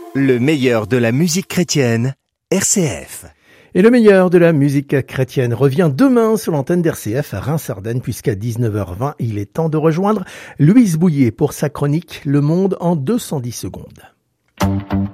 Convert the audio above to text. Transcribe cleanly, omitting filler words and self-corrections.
Le meilleur de la musique chrétienne, RCF. Et le meilleur de la musique chrétienne revient demain sur l'antenne d'RCF à Reims-Ardennes, puisqu'à 19h20, il est temps de rejoindre Louise Bouillet pour sa chronique Le Monde en 210 secondes.